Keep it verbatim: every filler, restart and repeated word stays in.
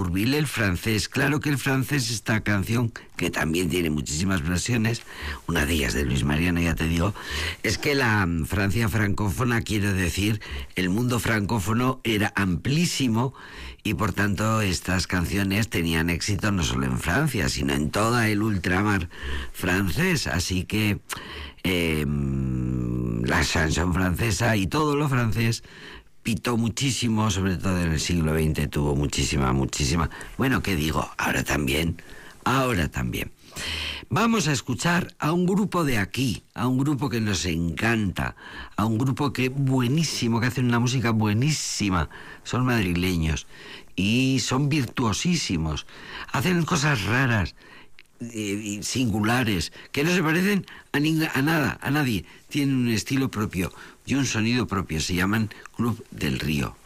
Bourvil, el francés. Claro que el francés, esta canción, que también tiene muchísimas versiones, una de ellas de Luis Mariano, ya te digo, es que la Francia francófona, quiere decir, el mundo francófono era amplísimo y por tanto estas canciones tenían éxito no solo en Francia, sino en todo el ultramar francés. Así que eh, la chanson francesa y todo lo francés pitó muchísimo, sobre todo en el siglo veinte, tuvo muchísima, muchísima... Bueno, ¿qué digo? Ahora también, ahora también. Vamos a escuchar a un grupo de aquí, a un grupo que nos encanta, a un grupo que buenísimo, que hacen una música buenísima. Son madrileños y son virtuosísimos, hacen cosas raras, eh, singulares, que no se parecen a, ning- a nada, a nadie. Tienen un estilo propio y un sonido propio. Se llaman Club del Río.